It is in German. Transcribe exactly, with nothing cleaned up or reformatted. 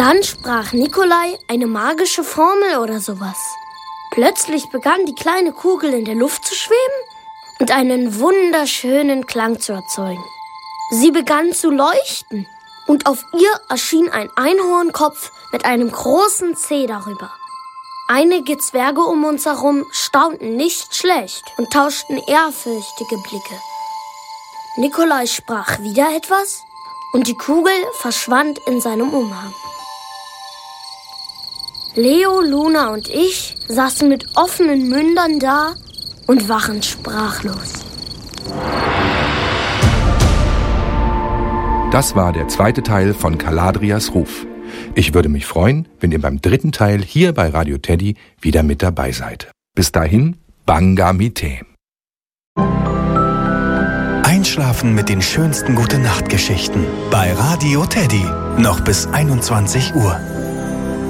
Dann sprach Nikolai eine magische Formel oder sowas. Plötzlich begann die kleine Kugel in der Luft zu schweben und einen wunderschönen Klang zu erzeugen. Sie begann zu leuchten und auf ihr erschien ein Einhornkopf mit einem großen C darüber. Einige Zwerge um uns herum staunten nicht schlecht und tauschten ehrfürchtige Blicke. Nikolai sprach wieder etwas und die Kugel verschwand in seinem Umhang. Leo, Luna und ich saßen mit offenen Mündern da und waren sprachlos. Das war der zweite Teil von Caladrias Ruf. Ich würde mich freuen, wenn ihr beim dritten Teil hier bei Radio Teddy wieder mit dabei seid. Bis dahin, Banga Mite. Einschlafen mit den schönsten Gute-Nacht-Geschichten bei Radio Teddy. Noch bis einundzwanzig Uhr.